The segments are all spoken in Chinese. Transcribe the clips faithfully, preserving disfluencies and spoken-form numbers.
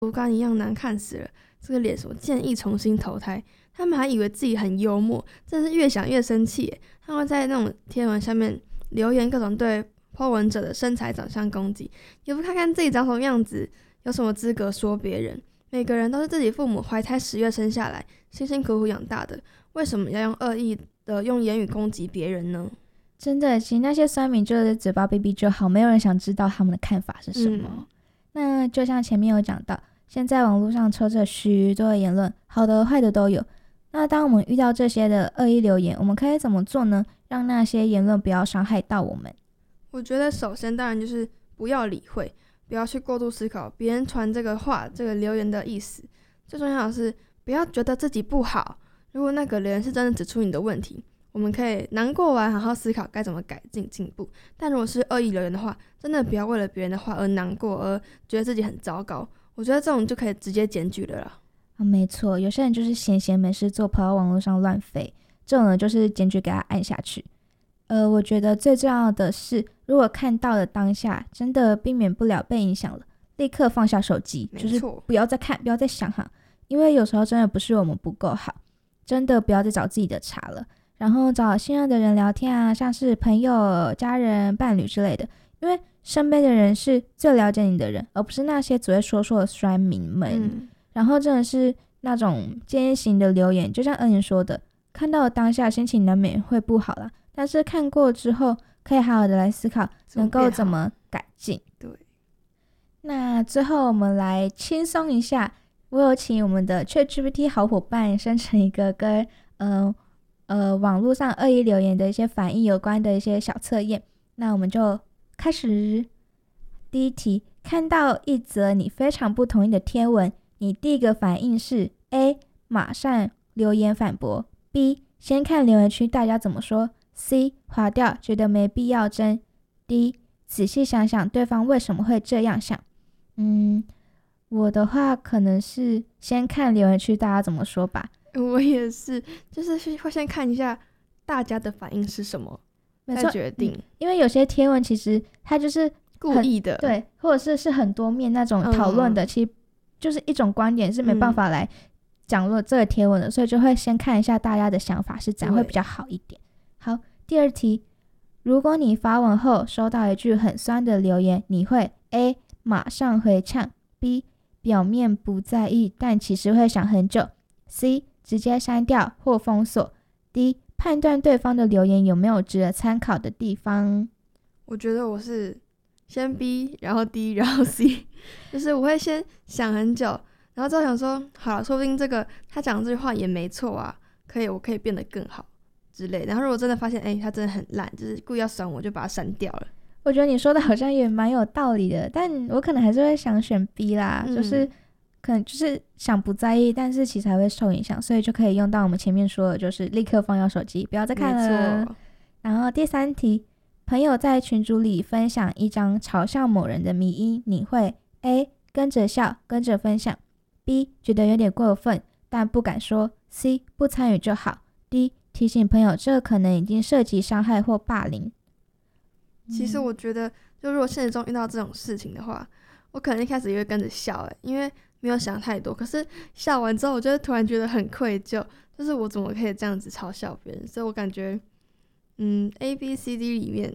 竹竿一样难看死了，这个脸什么建议重新投胎，他们还以为自己很幽默，真的是越想越生气耶。他们在那种贴文下面留言各种对 po 文者的身材长相攻击，也不看看自己长什么样子，有什么资格说别人？每个人都是自己父母怀胎十月生下来，辛辛苦苦养大的，为什么要用恶意的用言语攻击别人呢？ 真的，其实那些酸民就是嘴巴闭闭就好，没有人想知道他们的看法是什么。嗯、那就像前面有讲到，现在网络上充斥许多的言论，好的坏的都有。那当我们遇到这些的恶意留言，我们可以怎么做呢？让那些言论不要伤害到我们。 我觉得首先当然就是不要理会，不要去过度思考别人传这个话这个留言的意思。最重要的是不要觉得自己不好，如果那个留言是真的指出你的问题，我们可以难过完好好思考该怎么改进进步。但如果是恶意留言的话，真的不要为了别人的话而难过，而觉得自己很糟糕。我觉得这种就可以直接检举了啦。 啊，没错，有些人就是闲闲没事做，跑到网络上乱飞，这种呢就是检举给他按下去。呃，我觉得最重要的是，如果看到了当下真的避免不了被影响了，立刻放下手机，就是不要再看，不要再想哈，因为有时候真的不是我们不够好，真的不要再找自己的茬了。然后找信任的人聊天啊，像是朋友、家人、伴侣之类的，因为身边的人是最了解你的人，而不是那些只会说说的酸民们。嗯、然后真的是那种建议型的留言，就像恩言说的，看到当下心情难免会不好啦，但是看过之后可以好好的来思考能够怎么改进。 对， 那最后我们来轻松一下，我有请我们的 ChatGPT 好伙伴生成一个跟呃呃网络上恶意留言的一些反应有关的一些小测验。那我们就开始。第一题，看到一则你非常不同意的贴文，你第一个反应是 A. 马上留言反驳， B. 先看留言区大家怎么说， C. 滑掉觉得没必要争， D. 仔细想想对方为什么会这样想。嗯，我的话可能是先看留言区大家怎么说吧。 我也是，就是会先看一下大家的反应是什么再决定、嗯、 因为有些贴文其实它就是故意的， 对，或者是是很多面那种讨论的、嗯、其实就是一种观点是没办法来讲论这个贴文的、嗯、所以就会先看一下大家的想法是怎样会比较好一点。好，第二题，如果你发文后收到一句很酸的留言，你会 A. 马上回呛， B. 表面不在意但其实会想很久， C. 直接删掉或封锁， D. 判断对方的留言有没有值得参考的地方。 我觉得我是先 B 然后 D 然后 C， 就是我会先想很久，然后之后想说好了，说不定这个他讲这句话也没错啊，可以我可以变得更好之类的。然后如果真的发现哎、欸，他真的很烂，就是故意要酸我，就把它删掉了。 我觉得你说的好像也蛮有道理的，但我可能还是会想选 B 啦、嗯、就是可能就是想不在意，但是其实还会受影响，所以就可以用到我们前面说的，就是立刻放下手机，不要再看了。然后第三题，朋友在群组里分享一张嘲笑某人的迷因，你会 A. 跟着笑跟着分享， B. 觉得有点过分但不敢说， C. 不参与就好， D. 提醒朋友这可能已经涉及伤害或霸凌。 其实我觉得就如果现实中遇到这种事情的话，我可能一开始也会跟着笑、欸、因为没有想太多，可是笑完之后我就突然觉得很愧疚，就是我怎么可以这样子嘲笑别人，所以我感觉嗯 A B C D 里面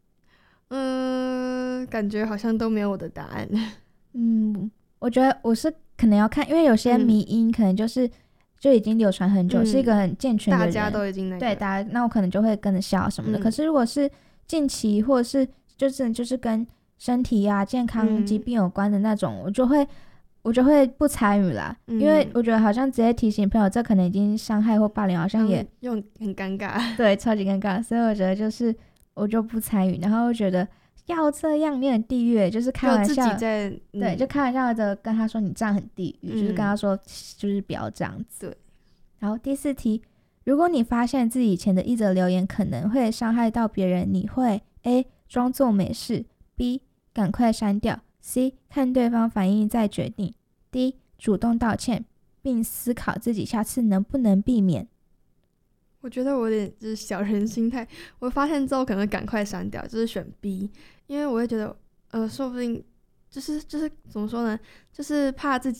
嗯感觉好像都没有我的答案。 嗯，我觉得我是可能要看，因为有些迷因可能就是、嗯、就已经流传很久、嗯、是一个很健全的人， 大家都已经那个对大家，那我可能就会跟着笑什么的、嗯、可是如果是近期或者是就是就是跟身体啊健康疾病有关的那种、嗯、我就会我就会不参与啦、嗯、因为我觉得好像直接提醒朋友这可能已经伤害或霸凌，好像也用、嗯、很尴尬， 对，超级尴尬，所以我觉得就是我就不参与，然后我觉得要这样你很地狱，就是开玩笑， 就自己在、嗯、 对，就开玩笑的跟他说你这样很地狱、嗯、就是跟他说就是不要这样子。 对， 然后第四题，如果你发现自己以前的一则留言可能会伤害到别人，你会 A. 装作没事， B. 赶快删掉， C. 看对方反应再决定， D. 主动道歉并思考自己下次能不能避免。 我觉得我有点就是小人心态，我发现之后可能会赶快删掉，就是选 B， 因为我会觉得呃，说不定就是就是怎么说呢，就是怕自己